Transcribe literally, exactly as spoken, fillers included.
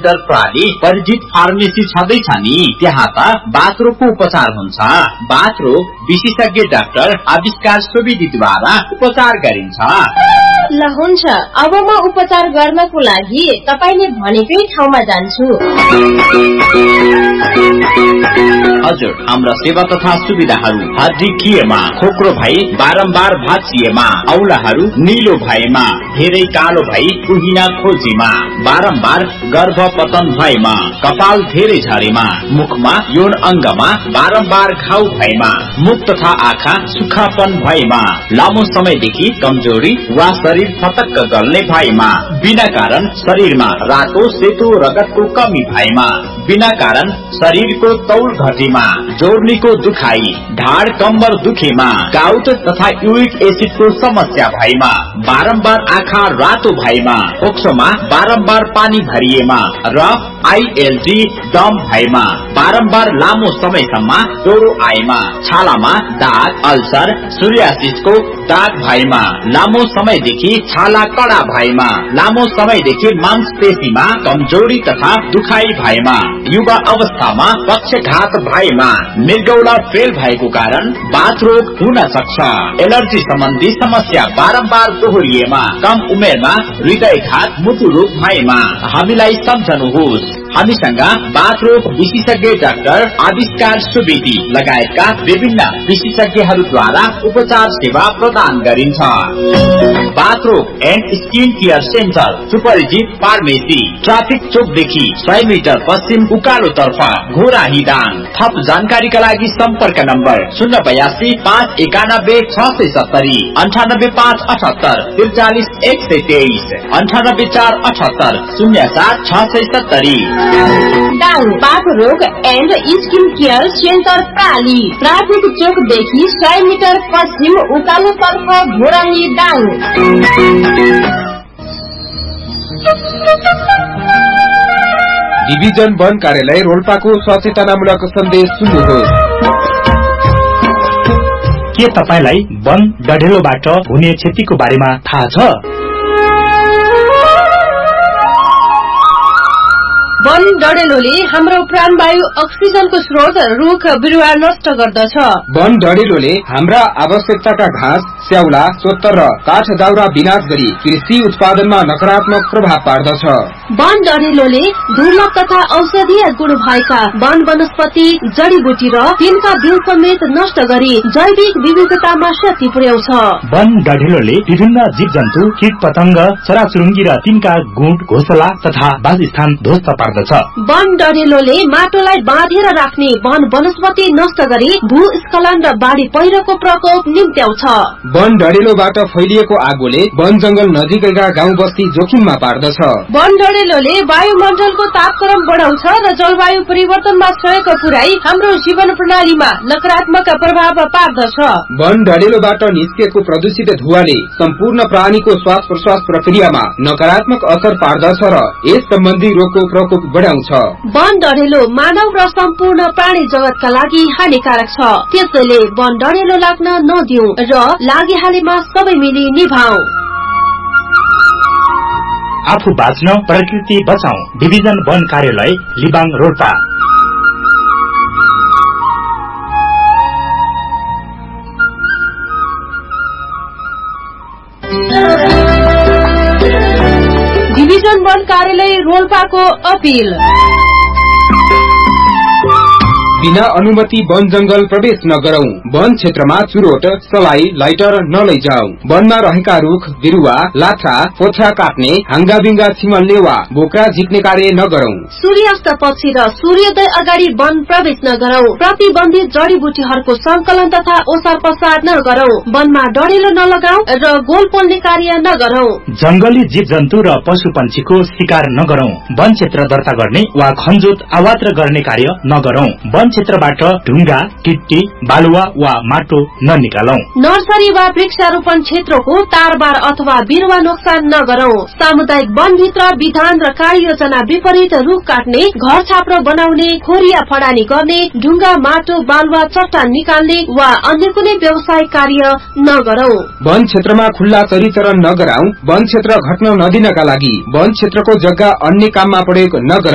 Doctor प्राली परिचित pharmacy छँदैछ नि, त्यहाँ त बाथरोगको उपचार हुन्छ। बाथरोग विशेषज्ञ डाक्टर आविष्कार सुवेदीद्वारा उपचार गरिन्छ। ल हुन्छ, अब म उपचार गर्नको लागि तपाईले भनेकै ठाउँमा जान्छु। हजुर, हाम्रा सेवा तथा सुविधाहरू हड्डी खिएमा, खोक्रो भई बारम्बार भाँचिएमा, औलाहरू निलो भएमा, धेरै कालो भई कुहिना खोजीमा, बारम्बार गर्भपतन भएमा, कपाल धेरै झरेमा, मुखमा यौन अंगमा बारम्बार घाउ भएमा, मुख तथा आँखा सुखापन भएमा, लामो समयदेखि कमजोरी वा शरीर फटक्क गल्ने भएमा, बिना कारण शरीरमा रातो सेतो रगतको कमी भएमा, बिना कारण शरीरको तौल घटेमा, जोर्नीको दुखाई, ढाड कम्बर दुखेमा, गाउट तथा युरिक एसिडको समस्या भएमा, बारम्बार आँखा रातो भएमा, ओक्सोमा बारम्बार पानी भरिएमा र आईएलडी दम भएमा, बारम्बार लामो समयसम्म ज्वरो आएमा, छालामा दाग, अल्सर, सोरियासिसको दाग भएमा, लामो समयदेखि छाला कडा भएमा, लामो समयदेखि मांसपेशीमा कमजोरी तथा दुखाई भएमा, युवा अवस्थामा पक्षघात भएमा, मृगौला फेल भएको कारण बाथरोग हुन सक्छ। एलर्जी सम्बन्धी समस्या बारम्बार दोहोरिएमा, कम उमेरमा हृदयघात, मुटु रोग भएमा हामीलाई सम्झनुहोस्। हामीसँग बाथरोग विशेषज्ञ डाक्टर आविष्कार सुवेदी लगायतका विभिन्न विशेषज्ञहरूद्वारा उपचार सेवा प्रदान गरिन्छ। बाथरोग एन्ड स्किन केयर सेन्टर सुपरिचित फार्मेसी, ट्राफिक चोकदेखि सय मिटर पश्चिम उकालो तर्फ, घोराहीदाङ। थप जानकारीका लागि सम्पर्क नम्बर शून्य बयासी पाँच एकानब्बे छ सय सत्तरी, अन्ठानब्बे पाँच अठहत्तर त्रिचालिस एक सय तेइस, अन्ठानब्बे चार अठहत्तर शून्य सात छ सय सत्तरी। डाङ बाथरोग and skin care centre प्राली, traffic चोकदेखि सय मिटर पश्चिम उकालो तर्फ, घोराही डाङ। डिभिजन वन कार्यालय रोल्पाको सचेतनामूलक सन्देश सुन्नुहोस्। के तपाईलाई वन डढेलोबाट हुने क्षतिको बारेमा थाहा छ? वन डढेलोले हाम्रो प्राणवायु अक्सिजनको स्रोत रुख बिरुवा नष्ट गर्दछ। वन डढेलोले हाम्रा आवश्यकताका घाँस, स्याउला, सोत्तर र काठ दाउरा विनाश गरी कृषि उत्पादनमा नकारात्मक प्रभाव पार्दछ। वन डढेलोले दुर्लभ तथा औषधीय गुण भएका वन वनस्पति, जडीबुटी र तिनका बिउ समेत नष्ट गरी जैविक विविधतामा क्षति पुर्याउँछ। वन डढेलोले विभिन्न जीव जन्तु, कीट पतंग, चराचुरुङ्गी र तिनका गुण, घोसला तथा वासस्थान ध्वस्त पार्दछ। वन डढेलोले माटोलाई बाँधेर राख्ने वन वनस्पति नष्ट गरी भूस्खलन र बाढी पहिरोको प्रकोप निम्त्याउँछ। वन डढेलोबाट फैलिएको आगोले वन जंगल नजिकैका गाउँ बस्ती जोखिममा पार्दछ। वन डढेलोले वायुमण्डलको तापक्रम बढाउँछ र जलवायु परिवर्तनमा सहयोग पुर्याई हाम्रो जीवन प्रणालीमा नकारात्मक प्रभाव पार्दछ। वन डढेलोबाट निस्केको प्रदूषित धुवाले सम्पूर्ण प्राणीको श्वास प्रश्वास प्रक्रियामा नकारात्मक असर पार्दछ र यस सम्बन्धी रोगको प्रकोप बढाउँछ। वन डढेलो मानव र सम्पूर्ण प्राणी जगतका लागि हानिकारक छ। त्यसैले वन डढेलो लाग्न नदिऊ र लागिहालेमा सबै मिली निभाऊ। आफू बाँच्न प्रकृति बचाऊ। डिभिजन वन कार्यालय लिबाङ रोल्पा। डिभिजन वन कार्यालय रोल्पाको अपील। बिना अनुमति वन जंगल प्रवेश नगरौं। वन क्षेत्रमा चुरोट, सलाई, लाइटर नलैजाऊ। वनमा रहेका रुख, बिरुवा, लाथा, पोथ्रा काट्ने, हाङ्गाबिङ्गा छिमल्ने वा बोक्रा झिक्ने कार्य नगरौं। सूर्यास्त पछि र सूर्योदय अगाडि वन प्रवेश नगरौं। प्रतिबन्धित जडीबुटीहरूको संकलन तथा ओसार पसार नगरौं। वनमा डढेलो नलगाऊ र गोल पोल्ने कार्य नगरौं। जंगली जीव जन्तु र पशु पन्छीको शिकार नगरौं। वन क्षेत्र दर्ता गर्ने वा खनजोत अवात्र गर्ने कार्य नगरौं। वन क्षेत्रबाट ढुङ्गा, टिट्टी, बालुवा वा माटो ननिकालौं। नर्सरी वा वृक्षारोपण क्षेत्रको तारबार अथवा बिरुवा नोक्सान नगरौं। सामुदायिक वनभित्र विधान र कार्ययोजना विपरीत रुख काट्ने, घर छाप्रो बनाउने, खोरिया फडानी गर्ने, ढुङ्गा, माटो, बालुवा, चट्टान निकाल्ने वा अन्य कुनै व्यवसायिक कार्य नगरौं। वन क्षेत्रमा खुल्ला चरीचरण नगराऊ। वन क्षेत्र घट्न नदिनका लागि वन क्षेत्रको जग्गा अन्य काममा प्रयोग नगरौं।